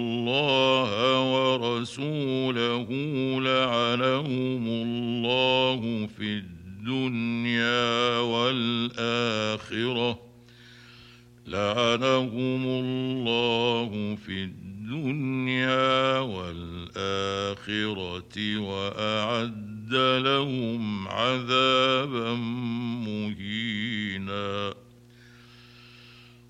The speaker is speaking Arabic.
اللَّهَ وَرَسُولَهُ لَعَنَهُمُ اللَّهُ فِي الدُّنْيَا وَالْآخِرَةِ لعنهم الله في الدنيا والآخرة وأعد لهم عذابا مهينا.